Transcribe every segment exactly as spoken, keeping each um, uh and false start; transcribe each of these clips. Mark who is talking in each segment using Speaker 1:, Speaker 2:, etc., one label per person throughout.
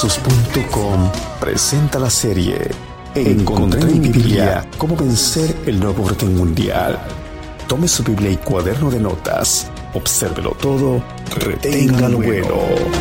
Speaker 1: versos punto com presenta la serie Encontré en mi Biblia cómo vencer el nuevo orden mundial. Tome su Biblia y cuaderno de notas, obsérvelo todo, retenga lo bueno.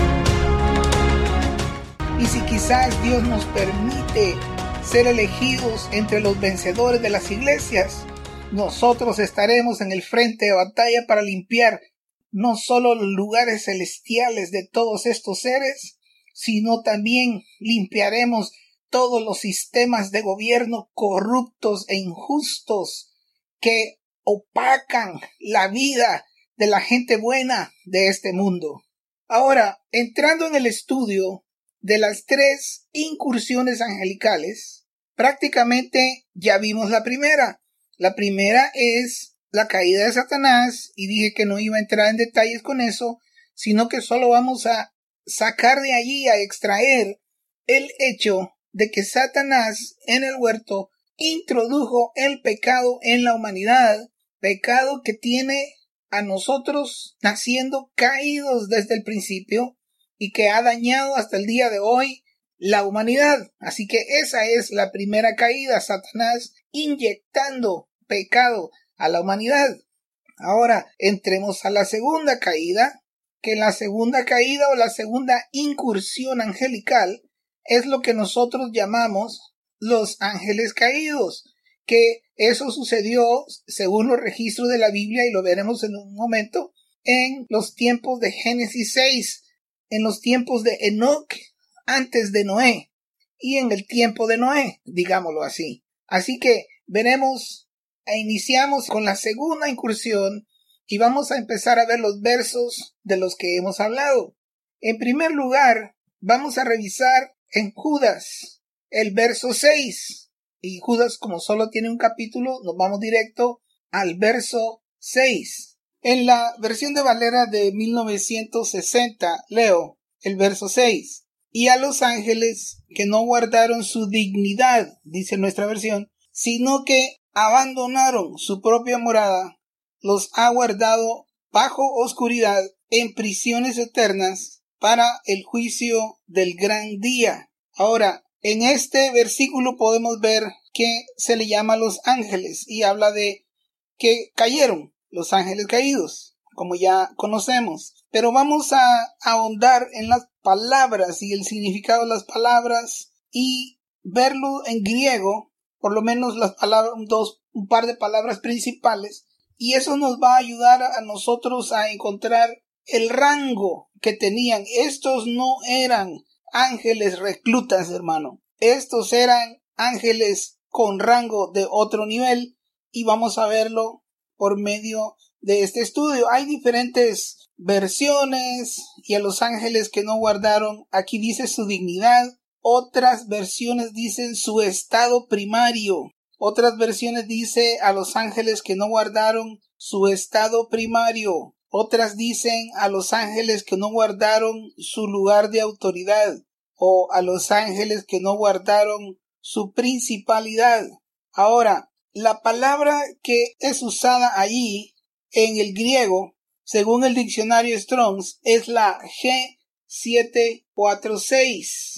Speaker 2: Y si quizás Dios nos permite ser elegidos entre los vencedores de las iglesias, nosotros estaremos en el frente de batalla para limpiar no solo los lugares celestiales de todos estos seres, sino también limpiaremos todos los sistemas de gobierno corruptos e injustos que opacan la vida de la gente buena de este mundo. Ahora, entrando en el estudio de las tres incursiones angelicales, prácticamente ya vimos la primera. La primera es la caída de Satanás, y dije que no iba a entrar en detalles con eso, sino que solo vamos a sacar de allí, a extraer el hecho de que Satanás en el huerto introdujo el pecado en la humanidad, pecado que tiene a nosotros naciendo caídos desde el principio y que ha dañado hasta el día de hoy la humanidad. Así que esa es la primera caída, Satanás inyectando pecado a la humanidad. Ahora entremos a la segunda caída, que la segunda caída o la segunda incursión angelical es lo que nosotros llamamos los ángeles caídos, que eso sucedió según los registros de la Biblia, y lo veremos en un momento, en los tiempos de Génesis seis, en los tiempos de Enoc antes de Noé y en el tiempo de Noé, digámoslo así. Así que veremos e iniciamos con la segunda incursión y vamos a empezar a ver los versos de los que hemos hablado. En primer lugar, vamos a revisar en Judas el verso seis, y Judas, como solo tiene un capítulo, nos vamos directo al verso seis. En la versión de Valera de mil novecientos sesenta leo el verso seis: y a los ángeles que no guardaron su dignidad, dice nuestra versión, sino que abandonaron su propia morada, los ha guardado bajo oscuridad en prisiones eternas para el juicio del gran día. Ahora, en este versículo podemos ver que se le llama a los ángeles y habla de que cayeron, los ángeles caídos, como ya conocemos. Pero vamos a ahondar en las palabras y el significado de las palabras y verlo en griego, por lo menos las palabras, dos, un par de palabras principales, y eso nos va a ayudar a nosotros a encontrar el rango que tenían. Estos no eran ángeles reclutas, hermano. Estos eran ángeles con rango de otro nivel, y vamos a verlo por medio de este estudio. Hay diferentes versiones, y a los ángeles que no guardaron, aquí dice su dignidad. Otras versiones dicen su estado primario. Otras versiones dice a los ángeles que no guardaron su estado primario. Otras dicen a los ángeles que no guardaron su lugar de autoridad, o a los ángeles que no guardaron su principalidad. Ahora, la palabra que es usada allí en el griego, según el diccionario Strong's, es la G siete cuatro seis.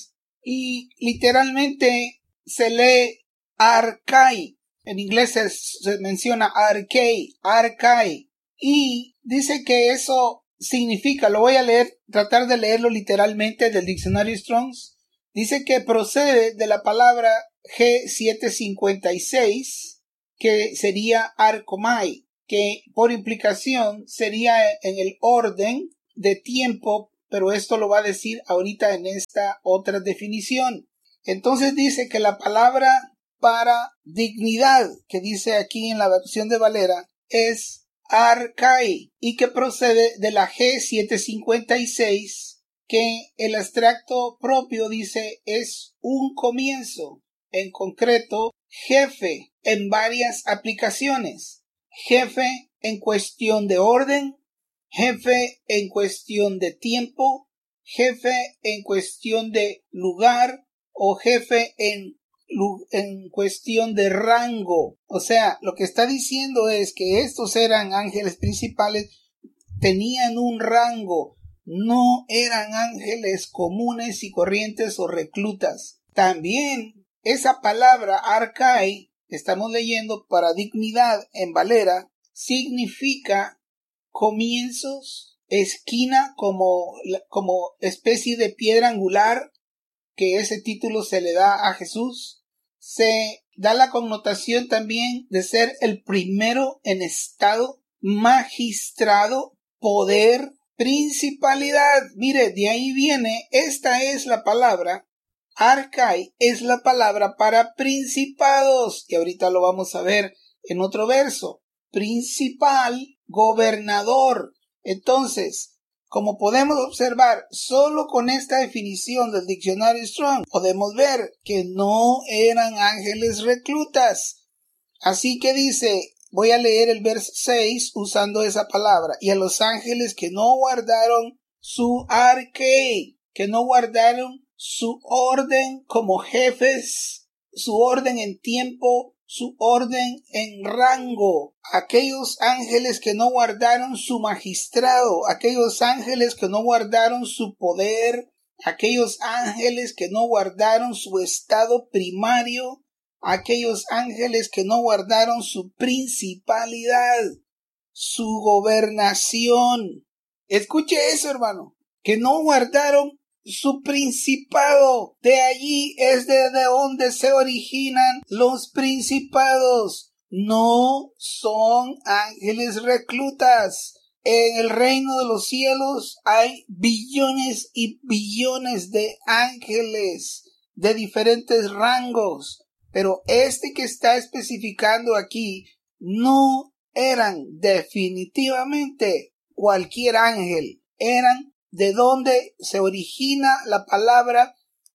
Speaker 2: Y literalmente se lee arkai. En inglés se, se menciona arkai, arkai. Y dice que eso significa, lo voy a leer, tratar de leerlo literalmente del diccionario Strong's. Dice que procede de la palabra G siete cincuenta y seis, que sería arkomai, que por implicación sería en el orden de tiempo, pero esto lo va a decir ahorita en esta otra definición. Entonces dice que la palabra para dignidad, que dice aquí en la versión de Valera, es arkai, y que procede de la G siete cincuenta y seis, que el extracto propio dice es un comienzo, en concreto jefe en varias aplicaciones, jefe en cuestión de orden, jefe en cuestión de tiempo, jefe en cuestión de lugar o jefe en, en cuestión de rango. O sea, lo que está diciendo es que estos eran ángeles principales, tenían un rango, no eran ángeles comunes y corrientes o reclutas. También esa palabra arcai, que estamos leyendo para dignidad en Valera, significa comienzos, esquina, como, como especie de piedra angular, que ese título se le da a Jesús. Se da la connotación también de ser el primero en estado, magistrado, poder, principalidad. Mire, de ahí viene, esta es la palabra, arcai es la palabra para principados, que ahorita lo vamos a ver en otro verso. Principal, gobernador. Entonces, como podemos observar, solo con esta definición del diccionario Strong podemos ver que no eran ángeles reclutas. Así que dice, voy a leer el verso seis usando esa palabra. Y a los ángeles que no guardaron su arque, que no guardaron su orden como jefes, su orden en tiempo, su orden en rango, aquellos ángeles que no guardaron su magistrado, aquellos ángeles que no guardaron su poder, aquellos ángeles que no guardaron su estado primario, aquellos ángeles que no guardaron su principalidad, su gobernación. Escuche eso, hermano, que no guardaron su principado. De allí es de donde se originan los principados. No son ángeles reclutas. En el reino de los cielos hay billones y billones de ángeles de diferentes rangos, pero este que está especificando aquí no eran definitivamente cualquier ángel, eran de donde se origina la palabra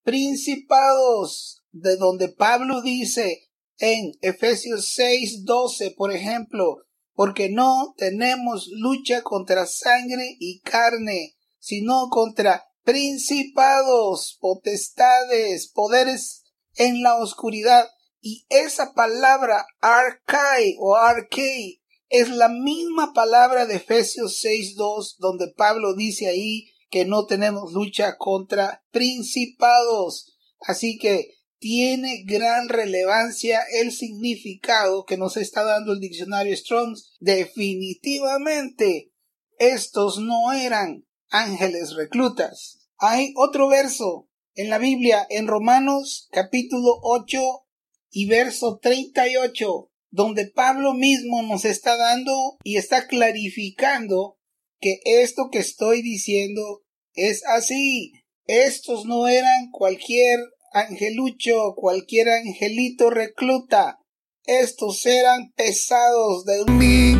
Speaker 2: principados, de donde Pablo dice en Efesios seis doce, por ejemplo, porque no tenemos lucha contra sangre y carne, sino contra principados, potestades, poderes en la oscuridad. Y esa palabra arcai o archei es la misma palabra de Efesios seis dos, donde Pablo dice ahí que no tenemos lucha contra principados. Así que tiene gran relevancia el significado que nos está dando el diccionario Strong. Definitivamente, estos no eran ángeles reclutas. Hay otro verso en la Biblia, en Romanos capítulo ocho y verso treinta y ocho, donde Pablo mismo nos está dando y está clarificando que esto que estoy diciendo es así. Estos no eran cualquier angelucho, cualquier angelito recluta. Estos eran pesados de mí.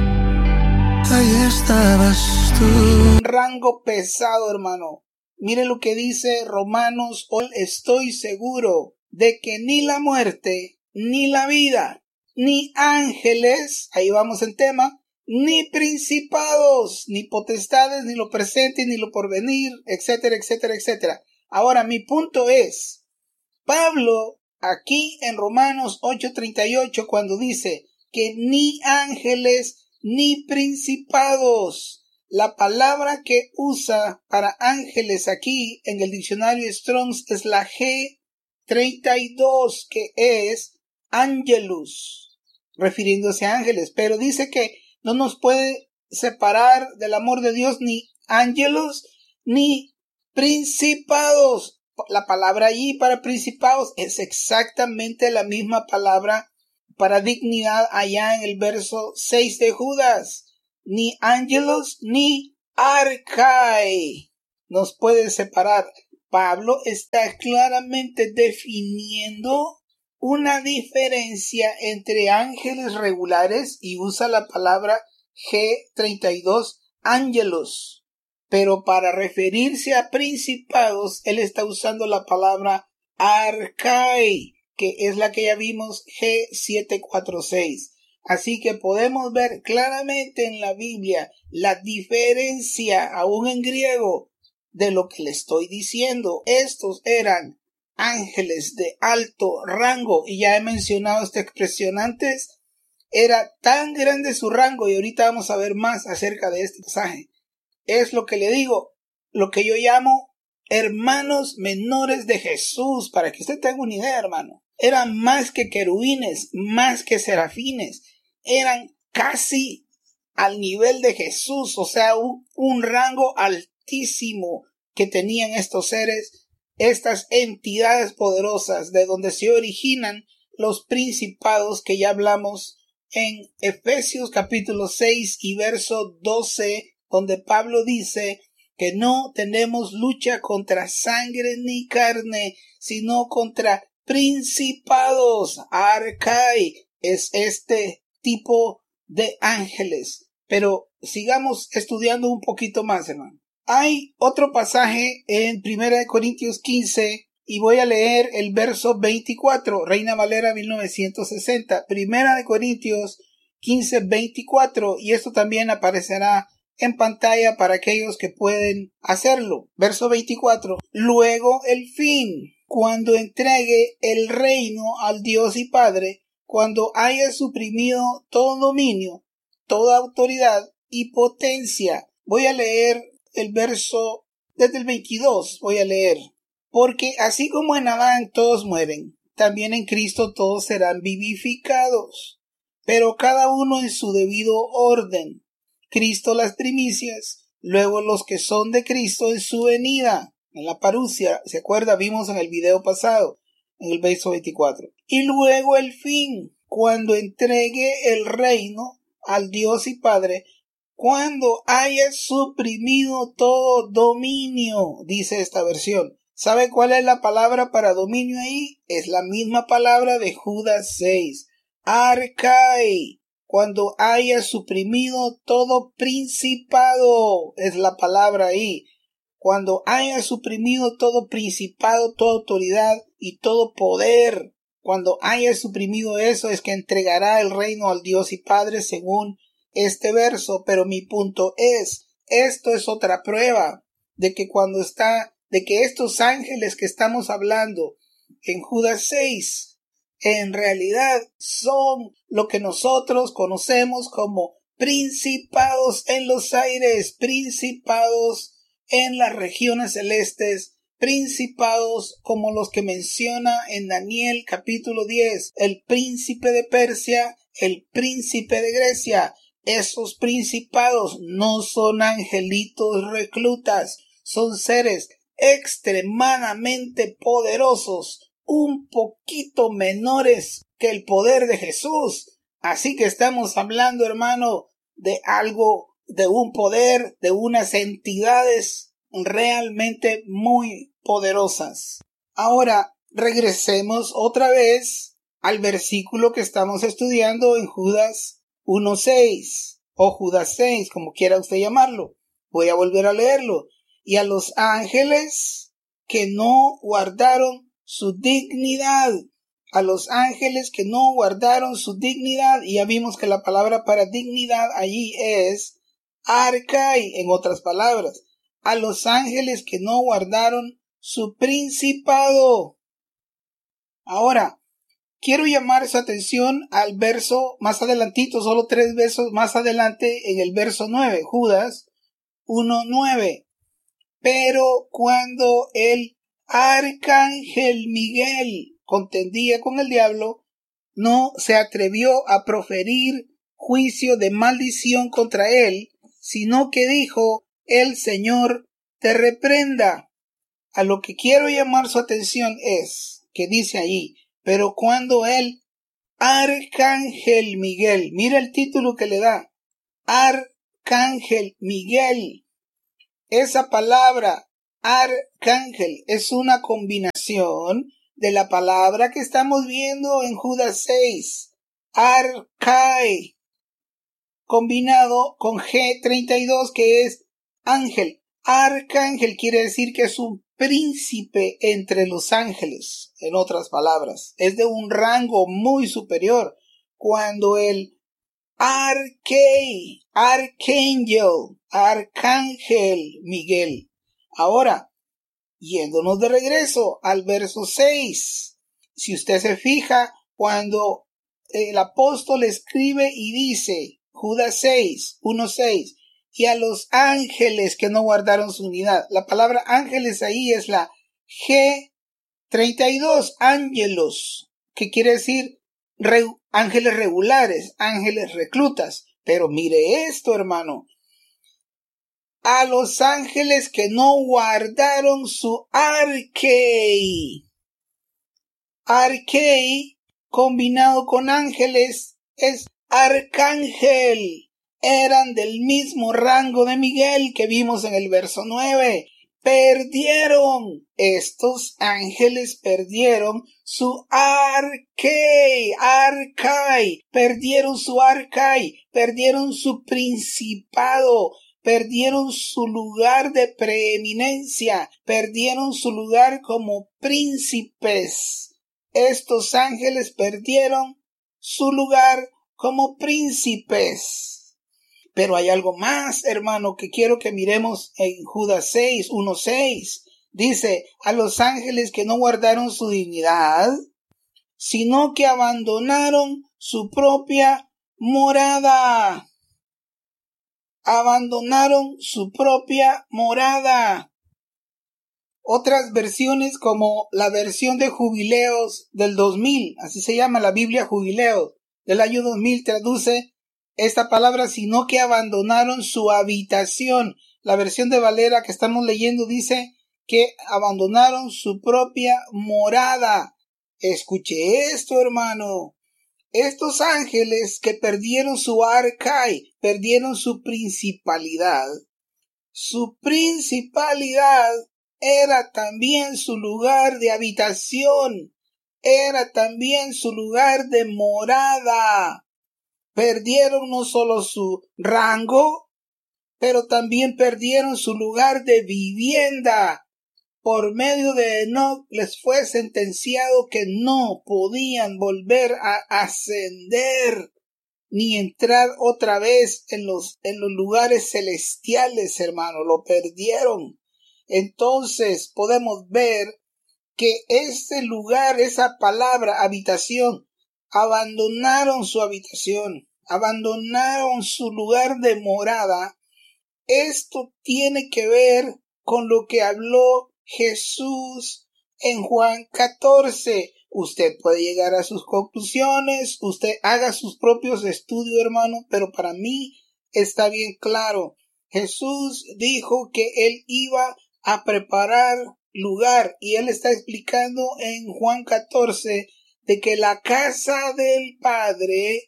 Speaker 2: Ahí estabas tú. Un rango pesado, hermano. Mire lo que dice Romanos. Hoy estoy seguro de que ni la muerte, ni la vida, ni ángeles, ahí vamos en tema, ni principados, ni potestades, ni lo presente, ni lo porvenir, etcétera, etcétera, etcétera. Ahora, mi punto es, Pablo, aquí en Romanos ocho treinta y ocho, cuando dice que ni ángeles, ni principados, la palabra que usa para ángeles aquí en el diccionario Strong's es la G treinta y dos, que es angelus, refiriéndose a ángeles, pero dice que no nos puede separar del amor de Dios ni ángelos ni principados. La palabra allí para principados es exactamente la misma palabra para dignidad allá en el verso seis de Judas. Ni ángelos ni arcai nos puede separar. Pablo está claramente definiendo una diferencia entre ángeles regulares y usa la palabra G treinta y dos, ángelos. Pero para referirse a principados, él está usando la palabra arcai, que es la que ya vimos, G setecientos cuarenta y seis. Así que podemos ver claramente en la Biblia la diferencia, aún en griego, de lo que le estoy diciendo. Estos eran ángeles de alto rango, y ya he mencionado esta expresión antes. Era tan grande su rango, y ahorita vamos a ver más acerca de este pasaje. Es lo que le digo, lo que yo llamo hermanos menores de Jesús, para que usted tenga una idea, hermano. Eran más que querubines, más que serafines, eran casi al nivel de Jesús, o sea, un, un rango altísimo que tenían estos seres, estas entidades poderosas de donde se originan los principados que ya hablamos en Efesios capítulo seis y verso doce, donde Pablo dice que no tenemos lucha contra sangre ni carne, sino contra principados. Arcai es este tipo de ángeles. Pero sigamos estudiando un poquito más, hermano. Hay otro pasaje en Primera de Corintios quince y voy a leer el verso veinticuatro, Reina Valera mil novecientos sesenta. Primera de Corintios quince, veinticuatro, y esto también aparecerá en pantalla para aquellos que pueden hacerlo. Verso veinticuatro. Luego el fin, cuando entregue el reino al Dios y Padre, cuando haya suprimido todo dominio, toda autoridad y potencia. Voy a leer el verso desde el veintidós, voy a leer. Porque así como en Adán todos mueren, también en Cristo todos serán vivificados, pero cada uno en su debido orden. Cristo las primicias, luego los que son de Cristo en su venida, en la parusia, ¿se acuerda? Vimos en el video pasado, en el verso veinticuatro. Y luego el fin, cuando entregue el reino al Dios y Padre, cuando haya suprimido todo dominio, dice esta versión. ¿Sabe cuál es la palabra para dominio ahí? Es la misma palabra de Judas seis. Arcai. Cuando haya suprimido todo principado, es la palabra ahí. Cuando haya suprimido todo principado, toda autoridad y todo poder. Cuando haya suprimido eso es que entregará el reino al Dios y Padre según este verso. Pero mi punto es, esto es otra prueba de que cuando está, de que estos ángeles que estamos hablando en Judas seis, en realidad son lo que nosotros conocemos como principados en los aires, principados en las regiones celestes, principados como los que menciona en Daniel capítulo diez, el príncipe de Persia, el príncipe de Grecia. Esos principados no son angelitos reclutas, son seres extremadamente poderosos, un poquito menores que el poder de Jesús. Así que estamos hablando, hermano, de algo, de un poder, de unas entidades realmente muy poderosas. Ahora, regresemos otra vez al versículo que estamos estudiando en Judas uno seis, o Judas seis, como quiera usted llamarlo. Voy a volver a leerlo. Y a los ángeles que no guardaron su dignidad, a los ángeles que no guardaron su dignidad, y ya vimos que la palabra para dignidad allí es arcai, en otras palabras, a los ángeles que no guardaron su principado. Ahora, quiero llamar su atención al verso más adelantito, solo tres versos más adelante, en el verso nueve, Judas uno nueve. Pero cuando el arcángel Miguel contendía con el diablo, no se atrevió a proferir juicio de maldición contra él, sino que dijo, el Señor te reprenda. A lo que quiero llamar su atención es, que dice allí, pero cuando el arcángel Miguel, mira el título que le da, arcángel Miguel, esa palabra arcángel es una combinación de la palabra que estamos viendo en Judas seis, arcai, combinado con G treinta y dos, que es ángel. Arcángel quiere decir que es un príncipe entre los ángeles, en otras palabras, es de un rango muy superior. Cuando el arcai, arcángel, arcángel Miguel. Ahora, yéndonos de regreso al verso seis, si usted se fija, cuando el apóstol escribe y dice, Judas seis, uno seis, y a los ángeles que no guardaron su unidad. La palabra ángeles ahí es la G treinta y dos, ángelos, que quiere decir re, ángeles regulares, ángeles reclutas. Pero mire esto, hermano. A los ángeles que no guardaron su arquei. Arquei combinado con ángeles es arcángel. Eran del mismo rango de Miguel que vimos en el verso nueve. Perdieron, estos ángeles perdieron su arquei, arcai, perdieron su arcai, perdieron su principado, perdieron su lugar de preeminencia, perdieron su lugar como príncipes. Estos ángeles perdieron su lugar como príncipes. Pero hay algo más, hermano, que quiero que miremos en Judas seis, uno seis. Dice, a los ángeles que no guardaron su dignidad, sino que abandonaron su propia morada. Abandonaron su propia morada. Otras versiones, como la versión de Jubileos del dos mil, así se llama la Biblia Jubileos del año dos mil, traduce esta palabra, sino que abandonaron su habitación. La versión de Valera que estamos leyendo dice que abandonaron su propia morada. Escuche esto, hermano. Estos ángeles que perdieron su arcai, perdieron su principalidad. Su principalidad era también su lugar de habitación. Era también su lugar de morada. Perdieron no solo su rango, pero también perdieron su lugar de vivienda. Por medio de Enoc les fue sentenciado que no podían volver a ascender ni entrar otra vez en los, en los lugares celestiales, hermano. Lo perdieron. Entonces podemos ver que ese lugar, esa palabra, habitación, abandonaron su habitación, abandonaron su lugar de morada. Esto tiene que ver con lo que habló Jesús en Juan catorce. Usted puede llegar a sus conclusiones, usted haga sus propios estudios, hermano, pero para mí está bien claro. Jesús dijo que él iba a preparar lugar, y él está explicando en Juan catorce de que la casa del Padre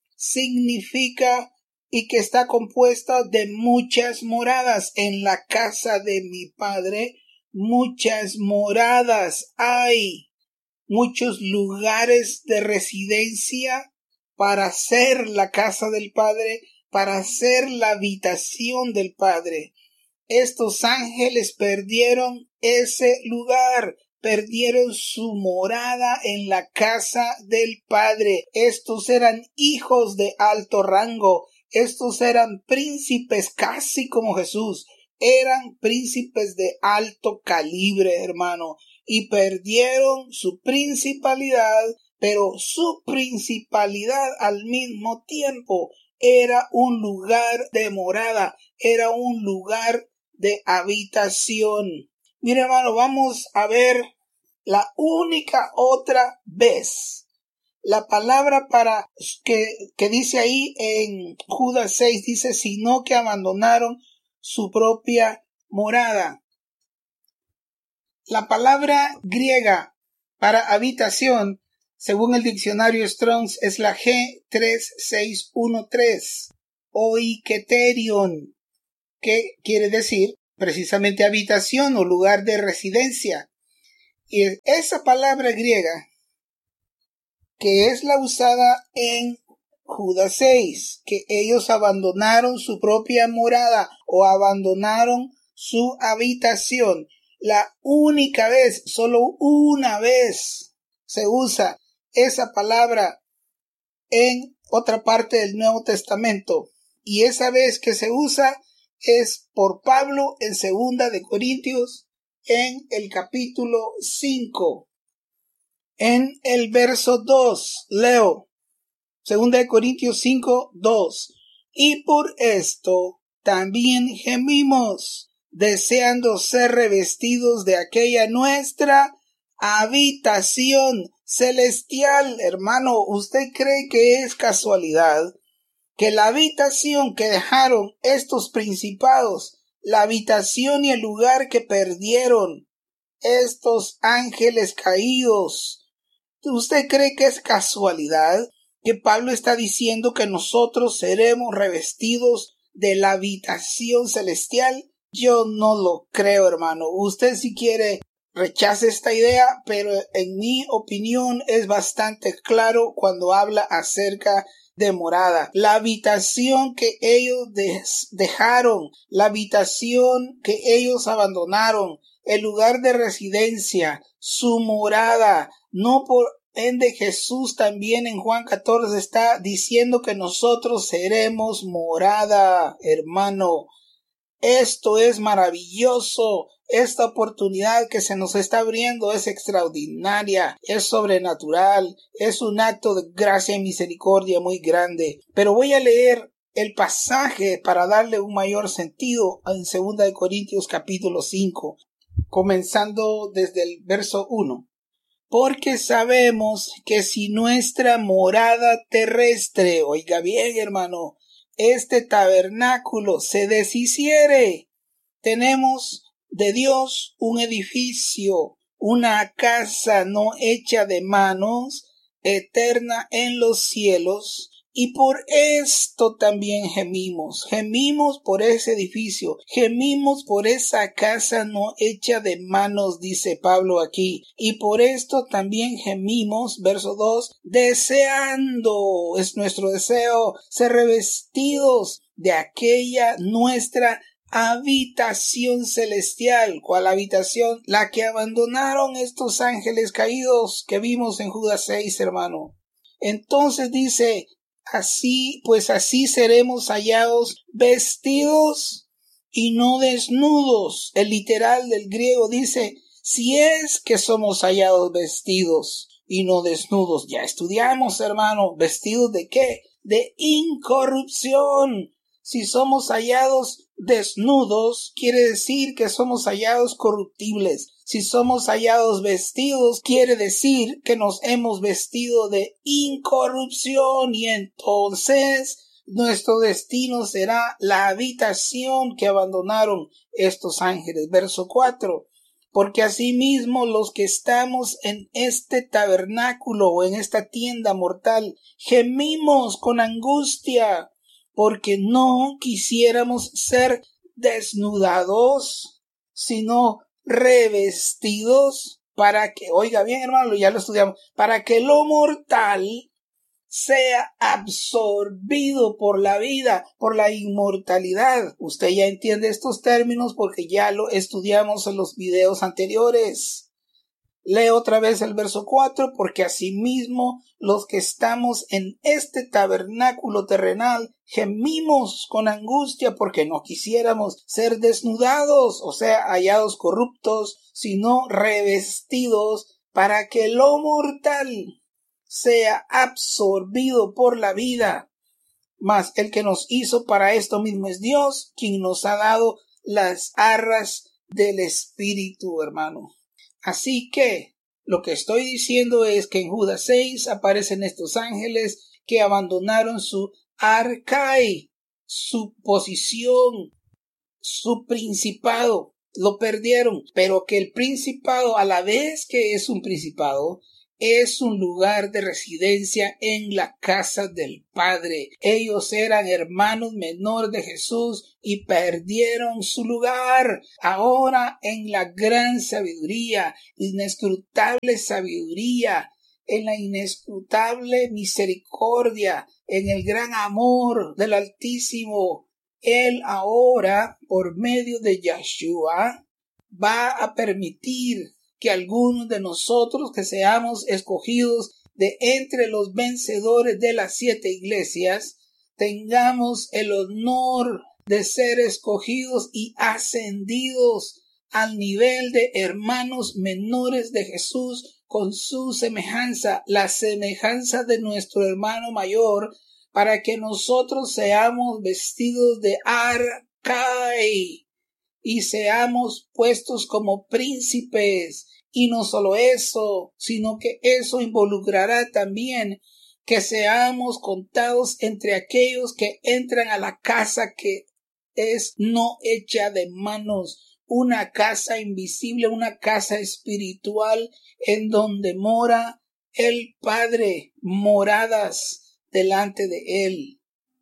Speaker 2: significa y que está compuesta de muchas moradas. En la casa de mi Padre muchas moradas hay, muchos lugares de residencia para hacer la casa del Padre, para hacer la habitación del Padre. Estos ángeles perdieron ese lugar, perdieron su morada en la casa del Padre. Estos eran hijos de alto rango, estos eran príncipes casi como Jesús, eran príncipes de alto calibre, hermano, y perdieron su principalidad, pero su principalidad al mismo tiempo era un lugar de morada, era un lugar de habitación. Mira, hermano, vamos a ver la única otra vez. La palabra para que, que dice ahí en Judas seis, dice, sino que abandonaron su propia morada. La palabra griega para habitación, según el diccionario Strong's, es la G tres seis uno tres, oiketerion, que quiere decir precisamente habitación o lugar de residencia. Y esa palabra griega, que es la usada en Judas seis, que ellos abandonaron su propia morada o abandonaron su habitación. La única vez, solo una vez se usa esa palabra en otra parte del Nuevo Testamento. Y esa vez que se usa es por Pablo en Segunda de Corintios, en el capítulo cinco. En el verso dos, leo, Segunda de Corintios cinco, dos. Y por esto también gemimos, deseando ser revestidos de aquella nuestra habitación celestial. Hermano, ¿usted cree que es casualidad que la habitación que dejaron estos principados, la habitación y el lugar que perdieron estos ángeles caídos, usted cree que es casualidad que Pablo está diciendo que nosotros seremos revestidos de la habitación celestial? Yo no lo creo, hermano. Usted si quiere rechace esta idea, pero en mi opinión es bastante claro cuando habla acerca de morada. La habitación que ellos dejaron, la habitación que ellos abandonaron, el lugar de residencia, su morada, no por ende Jesús también en Juan catorce está diciendo que nosotros seremos morada, hermano. Esto es maravilloso. Esta oportunidad que se nos está abriendo es extraordinaria, es sobrenatural, es un acto de gracia y misericordia muy grande. Pero voy a leer el pasaje para darle un mayor sentido en segunda de Corintios capítulo cinco, comenzando desde el verso uno. Porque sabemos que si nuestra morada terrestre, oiga bien hermano, este tabernáculo se deshiciere, tenemos de Dios un edificio, una casa no hecha de manos, eterna en los cielos, y por esto también gemimos, gemimos por ese edificio, gemimos por esa casa no hecha de manos, dice Pablo aquí, y por esto también gemimos, verso dos, deseando, es nuestro deseo, ser revestidos de aquella nuestra habitación celestial. ¿Cuál habitación? La que abandonaron estos ángeles caídos que vimos en Judas seis, hermano. Entonces dice, así, pues así seremos hallados vestidos y no desnudos. El literal del griego dice, si es que somos hallados vestidos y no desnudos. Ya estudiamos, hermano, ¿vestidos de qué? De incorrupción. Si somos hallados desnudos, quiere decir que somos hallados corruptibles. Si somos hallados vestidos, quiere decir que nos hemos vestido de incorrupción, y entonces nuestro destino será la habitación que abandonaron estos ángeles. Verso cuatro. Porque asimismo los que estamos en este tabernáculo o en esta tienda mortal, gemimos con angustia, porque no quisiéramos ser desnudados, sino revestidos, para que, oiga bien hermano, ya lo estudiamos, para que lo mortal sea absorbido por la vida, por la inmortalidad. Usted ya entiende estos términos porque ya lo estudiamos en los videos anteriores. Leo otra vez el verso cuatro, porque asimismo los que estamos en este tabernáculo terrenal gemimos con angustia porque no quisiéramos ser desnudados, o sea, hallados corruptos, sino revestidos para que lo mortal sea absorbido por la vida. Mas el que nos hizo para esto mismo es Dios, quien nos ha dado las arras del Espíritu, hermano. Así que lo que estoy diciendo es que en Judas seis aparecen estos ángeles que abandonaron su arcai, su posición, su principado, lo perdieron, pero que el principado, a la vez que es un principado, es un lugar de residencia en la casa del Padre. Ellos eran hermanos menores de Jesús y perdieron su lugar. Ahora en la gran sabiduría, inescrutable sabiduría, en la inescrutable misericordia, en el gran amor del Altísimo, Él ahora, por medio de Yahshua, va a permitir que algunos de nosotros que seamos escogidos de entre los vencedores de las siete iglesias, tengamos el honor de ser escogidos y ascendidos al nivel de hermanos menores de Jesús con su semejanza, la semejanza de nuestro hermano mayor, para que nosotros seamos vestidos de arcai, cae y seamos puestos como príncipes. Y no solo eso, sino que eso involucrará también que seamos contados entre aquellos que entran a la casa que es no hecha de manos, una casa invisible, una casa espiritual en donde mora el Padre, moradas delante de Él.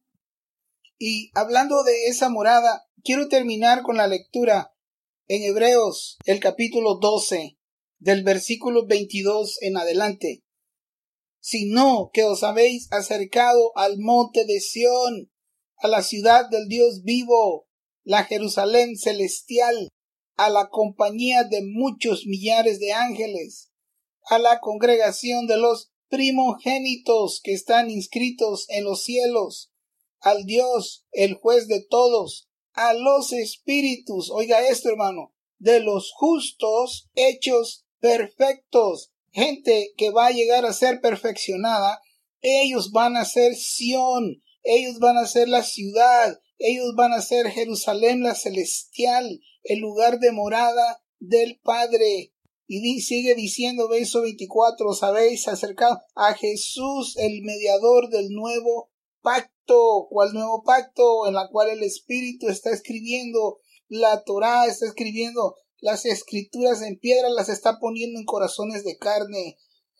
Speaker 2: Y hablando de esa morada, quiero terminar con la lectura en Hebreos, el capítulo doce, del versículo veintidós en adelante. Sino que os habéis acercado al monte de Sión, a la ciudad del Dios vivo, la Jerusalén celestial, a la compañía de muchos millares de ángeles, a la congregación de los primogénitos que están inscritos en los cielos, al Dios, el juez de todos, a los espíritus, oiga esto hermano, de los justos hechos perfectos, gente que va a llegar a ser perfeccionada. Ellos van a ser Sión, ellos van a ser la ciudad, ellos van a ser Jerusalén la celestial, el lugar de morada del Padre. Y sigue diciendo, verso veinticuatro, os habéis acercado a Jesús, el mediador del nuevo pacto. ¿Cuál nuevo pacto? En la cual el Espíritu está escribiendo, la Torá está escribiendo, las escrituras en piedra las está poniendo en corazones de carne.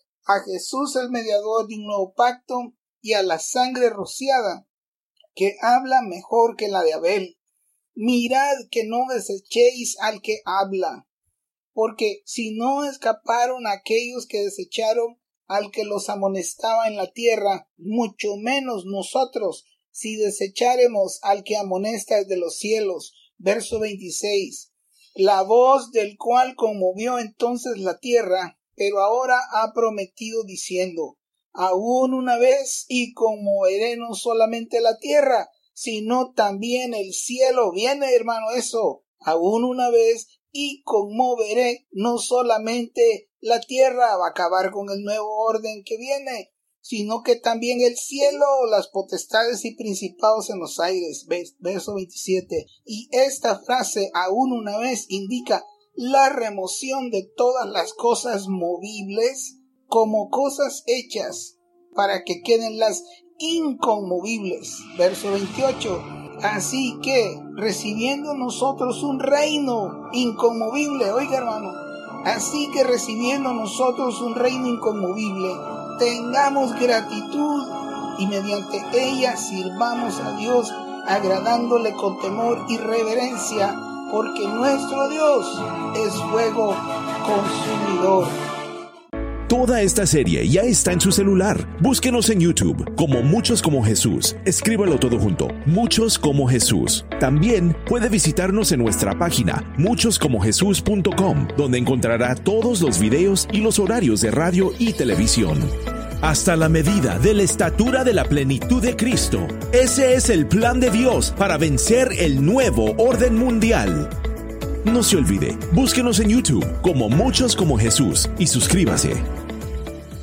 Speaker 2: A Jesús, el mediador de un nuevo pacto, y a la sangre rociada, que habla mejor que la de Abel. Mirad que no desechéis al que habla, porque si no escaparon aquellos que desecharon al que los amonestaba en la tierra, mucho menos nosotros, si desecharemos al que amonesta desde los cielos. Verso veintiséis. La voz del cual conmovió entonces la tierra, pero ahora ha prometido diciendo, aún una vez y conmoveré no solamente la tierra, sino también el cielo. Viene, hermano, eso, aún una vez y conmoveré no solamente la tierra, va a acabar con el nuevo orden que viene, sino que también el cielo, las potestades y principados en los aires. Verso veintisiete. Y esta frase, aún una vez, indica la remoción de todas las cosas movibles como cosas hechas para que queden las inconmovibles. Verso veintiocho. Así que, recibiendo nosotros un reino inconmovible, oiga hermano, así que recibiendo nosotros un reino inconmovible, tengamos gratitud y mediante ella sirvamos a Dios, agradándole con temor y reverencia, porque nuestro Dios es fuego consumidor.
Speaker 3: Toda esta serie ya está en su celular. Búsquenos en YouTube como Muchos como Jesús. Escríbalo todo junto, Muchos como Jesús. También puede visitarnos en nuestra página muchos como jesús punto com, donde encontrará todos los videos y los horarios de radio y televisión. Hasta la medida de la estatura de la plenitud de Cristo. Ese es el plan de Dios para vencer el nuevo orden mundial. No se olvide, búsquenos en YouTube como Muchos como Jesús y suscríbase.